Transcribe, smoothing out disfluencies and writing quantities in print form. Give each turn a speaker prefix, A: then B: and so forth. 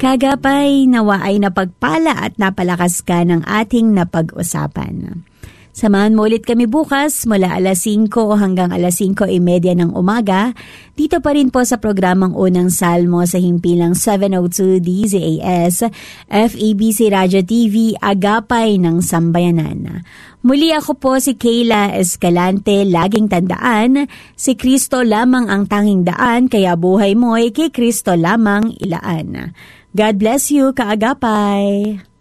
A: Kagapay, nawa ay napagpala at napalakas ka ng ating napag-usapan. Samahan mo ulit kami bukas mula alas 5 hanggang alas 5:30 ng umaga. Dito pa rin po sa programang Unang Salmo sa himpilang 702 DZAS, FEBC Radio TV, Agapay ng Sambayanan. Muli ako po si Kayla Escalante, laging tandaan, si Kristo lamang ang tanging daan, kaya buhay mo'y kay Kristo lamang ilaan. God bless you, kaagapay!